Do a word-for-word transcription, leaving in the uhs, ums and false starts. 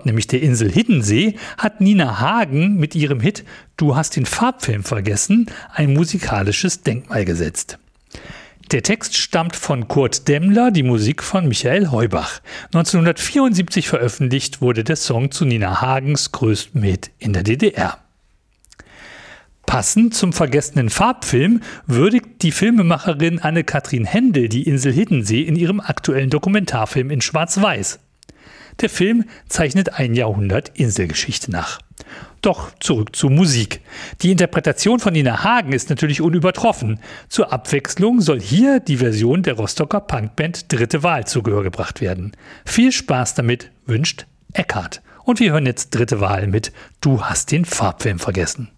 Ort, nämlich der Insel Hiddensee, hat Nina Hagen mit ihrem Hit »Du hast den Farbfilm vergessen« ein musikalisches Denkmal gesetzt. Der Text stammt von Kurt Demmler, die Musik von Michael Heubach. neunzehnhundertvierundsiebzig veröffentlicht wurde der Song zu Nina Hagens größtem Hit in der D D R. Passend zum vergessenen Farbfilm würdigt die Filmemacherin Anne-Kathrin Händel die Insel Hiddensee in ihrem aktuellen Dokumentarfilm in Schwarz-Weiß. Der Film zeichnet ein Jahrhundert Inselgeschichte nach. Doch zurück zur Musik. Die Interpretation von Nina Hagen ist natürlich unübertroffen. Zur Abwechslung soll hier die Version der Rostocker Punkband Dritte Wahl zu Gehör gebracht werden. Viel Spaß damit wünscht Eckhard. Und wir hören jetzt Dritte Wahl mit »Du hast den Farbfilm vergessen«.